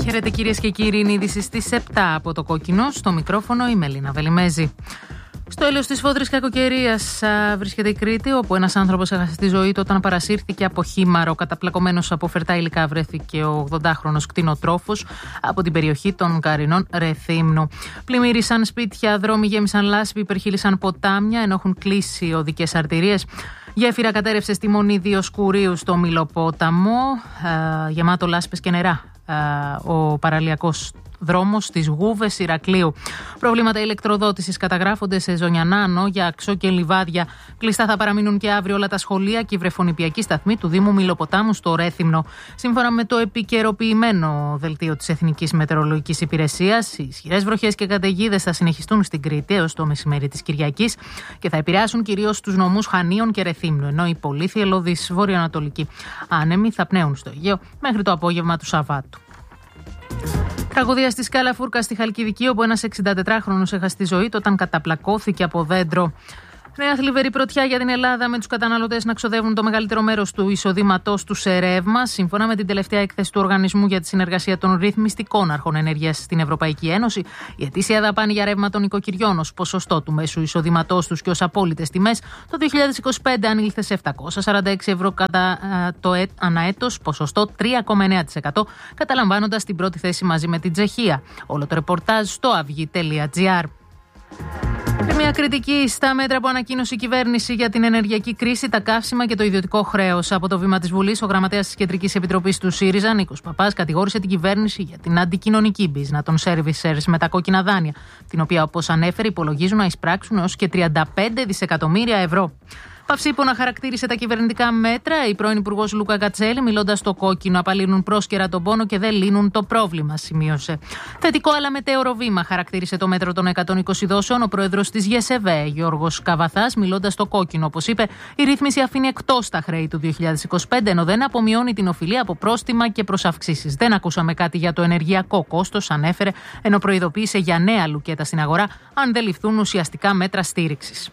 Χαίρετε κυρίες και κύριοι, είναι είδηση στις 7 από το Κόκκινο. Στο μικρόφωνο η Μελίνα Βελιμέζη. Στο έλεος της φόδρης κακοκαιρίας βρίσκεται η Κρήτη, όπου ένας άνθρωπος έχασε τη ζωή του όταν παρασύρθηκε από χήμαρο. Καταπλακωμένος από φερτά υλικά βρέθηκε ο 80χρονος κτηνοτρόφος από την περιοχή των Καρινών Ρεθύμνου. Πλημμύρισαν σπίτια, δρόμοι γέμισαν λάσπη, υπερχείλησαν ποτάμια, ενώ έχουν κλείσει οδικές αρτηρίες. Γέφυρα κατέρευσε στη Μονή Διοσκουρίου στο Μιλοπόταμο, γεμάτο λάσπες και νερά. Ο παραλιακός δρόμος της Γούβες Ηρακλείου. Προβλήματα ηλεκτροδότησης καταγράφονται σε Ζωνιανά, Νόγια, Αξό και Λιβάδια. Κλειστά θα παραμείνουν και αύριο όλα τα σχολεία και η βρεφονηπιακή σταθμή του Δήμου Μιλοποτάμου στο Ρέθυμνο. Σύμφωνα με το επικαιροποιημένο δελτίο της Εθνικής Μετεωρολογικής Υπηρεσίας, οι ισχυρές βροχές και καταιγίδες θα συνεχιστούν στην Κρήτη έως το μεσημέρι της Κυριακής και θα επηρεάσουν κυρίως τους νομούς Χανίων και Ρεθύμνου, ενώ οι πολύ θυελλώδεις βορειοανατολικοί άνεμοι θα πνέουν στο Αιγαίο μέχρι το απόγευμα του Σαββάτου. Τραγωδία στη Σκάλα Φούρκα στη Χαλκιδική, όπου ένας 64χρονος έχασε τη ζωή του όταν καταπλακώθηκε από δέντρο. Νέα θλιβερή πρωτιά για την Ελλάδα, με τους καταναλωτές να ξοδεύουν το μεγαλύτερο μέρος του εισοδήματός τους σε ρεύμα. Σύμφωνα με την τελευταία έκθεση του Οργανισμού για τη Συνεργασία των Ρυθμιστικών Αρχών Ενέργειας στην Ευρωπαϊκή Ένωση, η ετήσια δαπάνη για ρεύμα των οικοκυριών ως ποσοστό του μέσου εισοδήματός τους και ως απόλυτες τιμές το 2025 ανήλθε σε 746 ευρώ ανά έτος, ποσοστό 3,9%, καταλαμβάνοντας την πρώτη θέση μαζί με την Τσεχία. Όλο το ρεπορτάζ στο avygi.gr. Και μια κριτική στα μέτρα που ανακοίνωσε η κυβέρνηση για την ενεργειακή κρίση, τα καύσιμα και το ιδιωτικό χρέος. Από το βήμα της Βουλής, ο γραμματέας της Κεντρικής Επιτροπής του ΣΥΡΙΖΑ, Νίκος Παπάς, κατηγόρησε την κυβέρνηση για την αντικοινωνική μπίζνα των servicers με τα κόκκινα δάνεια, την οποία, όπως ανέφερε, υπολογίζουν να εισπράξουν έως και 35 δισεκατομμύρια ευρώ. Παυσίπονα χαρακτήρισε τα κυβερνητικά μέτρα. Η πρώην Υπουργός Λούκα Κατσέλη, μιλώντας στο Κόκκινο, απαλύνουν πρόσκαιρα τον πόνο και δεν λύνουν το πρόβλημα, σημείωσε. Θετικό αλλά μετέωρο βήμα χαρακτήρισε το μέτρο των 120 δόσεων ο πρόεδρος της ΓΕΣΕΒΕ, Γιώργος Καβαθάς, μιλώντας στο Κόκκινο. Όπως είπε, η ρύθμιση αφήνει εκτός τα χρέη του 2025, ενώ δεν απομειώνει την οφειλή από πρόστιμα και προσαυξήσεις. Δεν ακούσαμε κάτι για το ενεργειακό κόστος, ανέφερε, ενώ προειδοποίησε για νέα λουκέτα στην αγορά, αν δεν ληφθούν ουσιαστικά μέτρα στήριξης.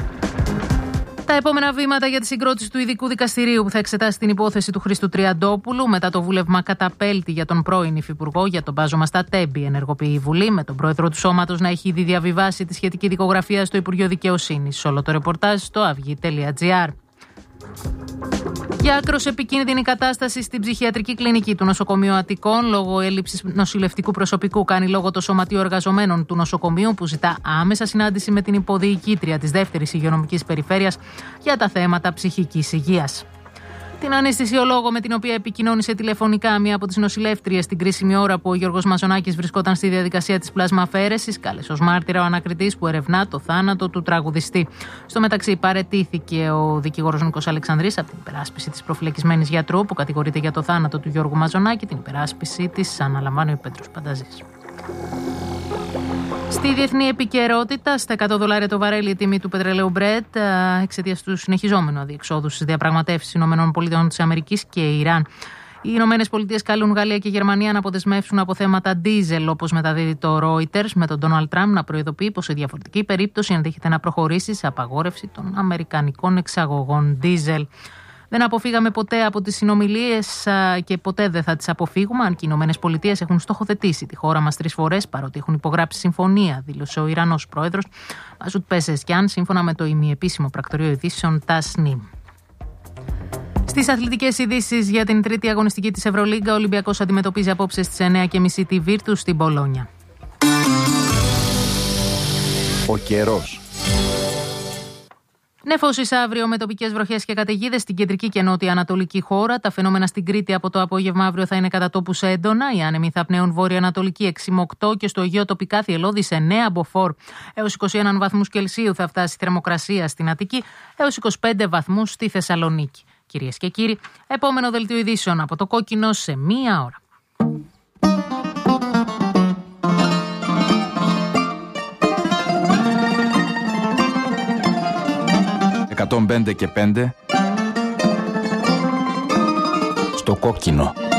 Τα επόμενα βήματα για τη συγκρότηση του ειδικού δικαστηρίου που θα εξετάσει την υπόθεση του Χρήστου Τριαντόπουλου μετά το βούλευμα καταπέλτη για τον πρώην υφυπουργό για τον μπάζωμα στα Τέμπη, ενεργοποιεί η Βουλή, με τον πρόεδρο του σώματος να έχει ήδη διαβιβάσει τη σχετική δικογραφία στο Υπουργείο Δικαιοσύνης. Όλο το ρεπορτάζ στο avygi.gr. Για άκρως επικίνδυνη κατάσταση στην ψυχιατρική κλινική του νοσοκομείου Αττικών λόγω έλλειψης νοσηλευτικού προσωπικού, κάνει λόγο το Σωματείο Εργαζομένων του νοσοκομείου, που ζητά άμεσα συνάντηση με την υποδιοικήτρια της δεύτερης υγειονομικής περιφέρειας για τα θέματα ψυχικής υγείας. Την αναισθησιολόγο με την οποία επικοινώνησε τηλεφωνικά μία από τις νοσηλεύτριες στην κρίσιμη ώρα που ο Γιώργος Μαζονάκης βρισκόταν στη διαδικασία της πλασμαφαίρεσης, κάλεσε ως μάρτυρα ο ανακριτής που ερευνά το θάνατο του τραγουδιστή. Στο μεταξύ, παραιτήθηκε ο δικηγόρος Νίκος Αλεξανδρής από την υπεράσπιση της προφυλακισμένης γιατρού που κατηγορείται για το θάνατο του Γιώργου Μαζονάκη. Την υπεράσπιση της αναλαμβάνει ο Πέτρος Πανταζής. Στη διεθνή επικαιρότητα, στα $100 το βαρέλι η τιμή του πετρελαίου Brent εξαιτίας του συνεχιζόμενου αδιεξόδου στις διαπραγματεύσεις ΗΠΑ και Ιράν. Οι ΗΠΑ καλούν Γαλλία και Γερμανία να αποδεσμεύσουν από θέματα ντίζελ, όπως μεταδίδει το Reuters, με τον Ντόναλντ Τραμπ να προειδοποιεί πως σε διαφορετική περίπτωση ενδέχεται να προχωρήσει σε απαγόρευση των αμερικανικών εξαγωγών ντίζελ. Δεν αποφύγαμε ποτέ από τις συνομιλίες και ποτέ δεν θα τις αποφύγουμε, αν και οι ΗΠΑ έχουν στοχοθετήσει τη χώρα μας 3 φορές, παρότι έχουν υπογράψει συμφωνία, δήλωσε ο Ιρανός πρόεδρος Μασούτ Πεζεσκιάν, σύμφωνα με το ημιεπίσημο πρακτορείο ειδήσεων Tasnim. Στις αθλητικές ειδήσεις για την τρίτη αγωνιστική της Ευρωλίγκα, ο Ολυμπιακός αντιμετωπίζει απόψε στις 9:30 τη Βίρτους στην Μπολόνια. Ο καιρός. Νεφώσεις αύριο με τοπικές βροχές και καταιγίδες στην κεντρική και νότια ανατολική χώρα. Τα φαινόμενα στην Κρήτη από το απόγευμα αύριο θα είναι κατά τόπους έντονα. Οι άνεμοι θα πνέουν βόρειο-ανατολική 6 με 8 και στο Αιγαίο τοπικά θυελλώδη σε 9 μποφόρ. Έως 21 βαθμούς Κελσίου θα φτάσει η θερμοκρασία στην Αττική, έως 25 βαθμούς στη Θεσσαλονίκη. Κυρίες και κύριοι, επόμενο δελτίο ειδήσεων από το Κόκκινο σε 1 ώρα. 105 και 5 στο Κόκκινο.